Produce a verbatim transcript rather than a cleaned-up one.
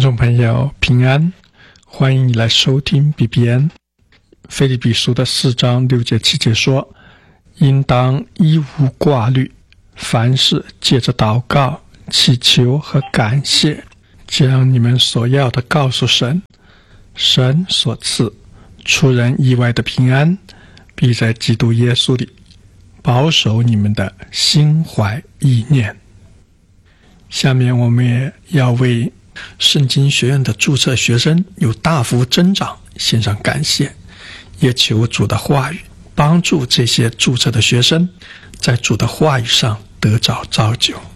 众朋友平安，欢迎你来收听 B B N。 腓立比书的四章六节七节说，应当一无挂虑，凡事借着祷告、祈求和感谢，将你们所要的告诉神，神所赐出人意外的平安，必在基督耶稣里保守你们的心怀意念。下面我们也要为圣经学院的注册学生有大幅增长献上感谢，也求主的话语帮助这些注册的学生在主的话语上得着造就。